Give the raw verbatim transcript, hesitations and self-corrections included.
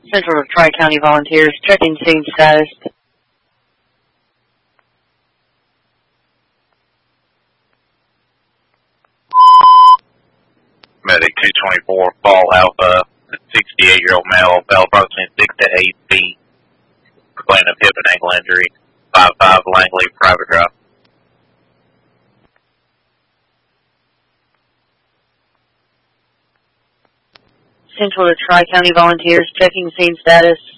Central Tri-County Volunteers, checking scene status. Medic two twenty-four, Fall Alpha, sixty-eight-year-old male, fell approximately six to eight feet, complaining of hip and ankle injury, five five Langley, private drive. Central to Tri-County Volunteers, checking scene status.